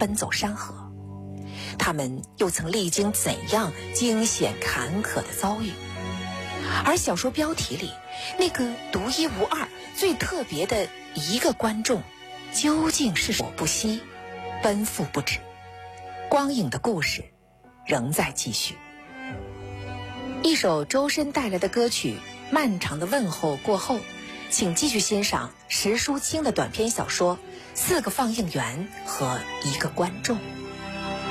奔走山河。他们又曾历经怎样惊险坎坷的遭遇？而小说标题里那个独一无二、最特别的一个观众，究竟是我不息，奔赴不止。光影的故事仍在继续。一首周深带来的歌曲《漫长的问候》过后，请继续欣赏石淑清的短篇小说《4个放映员和1个观众》。